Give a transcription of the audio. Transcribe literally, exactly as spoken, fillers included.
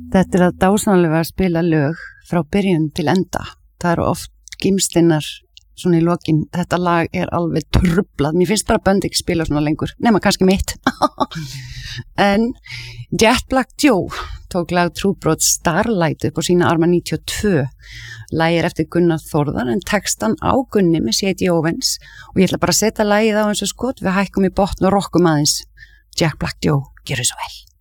Þetta er að dásamlega að spila lög frá byrjun til enda. Það eru oft gimstinnar svona í lokin. Þetta lag er alveg trublað. Mér finnst bara bönd ekki spila svona lengur. Nema kannski mitt. En Jet Black Joe tók lag Trúbrot Starlight upp á sína arma níutíu og tvö. Lagið er eftir Gunnar Þórðar en textan á Gunni með C D Owens og ég ætla bara að setja lagið á eins og skot. Við hækkum í botn og rokkum aðeins. Jet Black Joe, gjörðu svo vel.